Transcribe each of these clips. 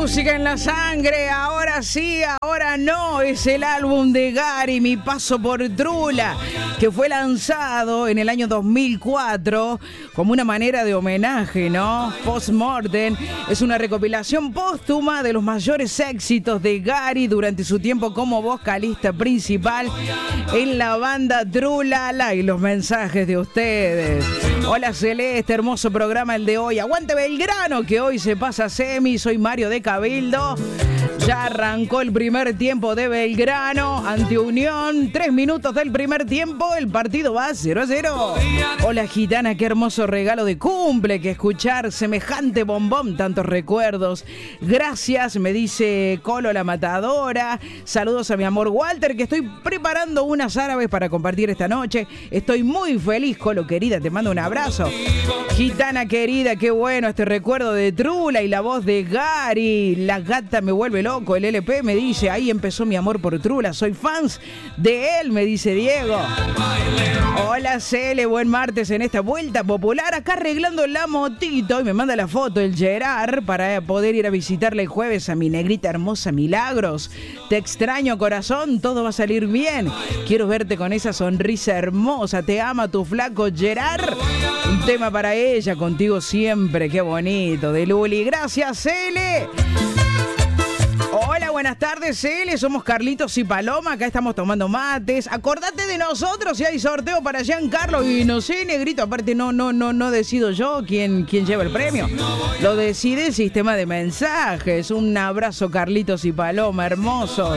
Música en la sangre, ahora sí, ahora no. Es el álbum de Gary, Mi Paso por Trula, que fue lanzado en el año 2004 como una manera de homenaje, ¿no? Post-mortem. Es una recopilación póstuma de los mayores éxitos de Gary durante su tiempo como vocalista principal en la banda Trulala, y los mensajes de ustedes. Hola Celeste, hermoso programa el de hoy. Aguante Belgrano, que hoy se pasa semi. Soy Mario de Cabildo. Ya arrancó el primer tiempo de Belgrano ante Unión. 3 minutos del primer tiempo. El partido va 0-0. Hola gitana, qué hermoso regalo de cumple que escuchar semejante bombón, tantos recuerdos. Gracias, me dice Colo la matadora. Saludos a mi amor Walter, que estoy preparando unas árabes para compartir esta noche. Estoy muy feliz, Colo querida, te mando un abrazo. Gitana querida, qué bueno este recuerdo de Trula y la voz de Gary. La gata me vuelve loco. El LP me dice, ahí empezó mi amor por Trula. Soy fans de él, me dice Diego. Hola Cele, buen martes en esta vuelta popular. Acá arreglando la motito, y me manda la foto el Gerard para poder ir a visitarle el jueves a mi negrita hermosa Milagros. Te extraño, corazón, todo va a salir bien. Quiero verte con esa sonrisa hermosa. Te ama tu flaco Gerard. Un tema para ella, contigo siempre. Qué bonito, de Luli. Gracias, Cele. Hola, buenas tardes, Cele. Somos Carlitos y Paloma. Acá estamos tomando mates. Acordate de nosotros si hay sorteo para Giancarlo. Y no sé, negrito, aparte no decido yo quién lleva el premio. Lo decide el sistema de mensajes. Un abrazo, Carlitos y Paloma, hermosos.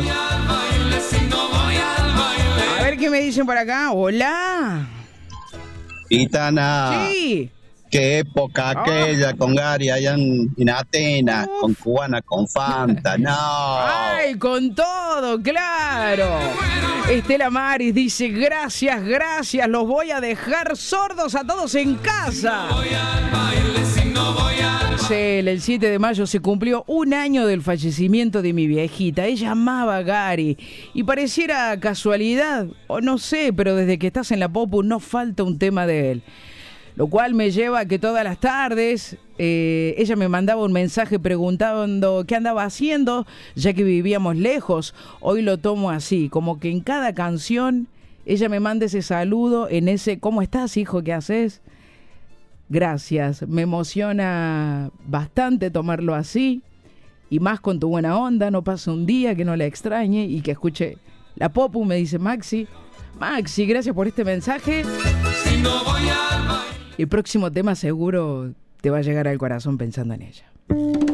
A ver qué me dicen por acá. Hola. Gitana. Sí. Qué época aquella con Gary allá en Atenas, con Cubana, con Fanta, no. Ay, con todo, claro. Estela Maris dice, gracias, los voy a dejar sordos a todos en casa. El 7 de mayo se cumplió 1 año del fallecimiento de mi viejita. Ella amaba a Gary y pareciera casualidad, o no sé, pero desde que estás en la Popu no falta un tema de él. Lo cual me lleva a que todas las tardes ella me mandaba un mensaje preguntando qué andaba haciendo, ya que vivíamos lejos. Hoy lo tomo así, como que en cada canción ella me manda ese saludo, en ese ¿cómo estás, hijo? ¿Qué haces? Gracias, me emociona bastante tomarlo así, y más con tu buena onda. No pasa un día que no la extrañe y que escuche la Popu, me dice Maxi, gracias por este mensaje. Si no voy al... El próximo tema seguro te va a llegar al corazón pensando en ella.